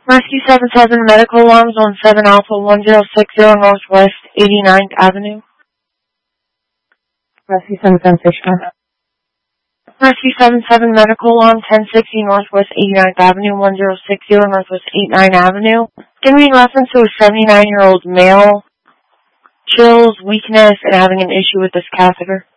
Rescue 77 medical alarms on 7 Alpha 1060 Northwest 89th Avenue. Rescue 77 Fishman. Rescue 77 medical alarm 1060 Northwest 89th Avenue 1060 Northwest 89th Avenue. Going to be in reference to a 79-year-old male, chills, weakness, and having an issue with this catheter.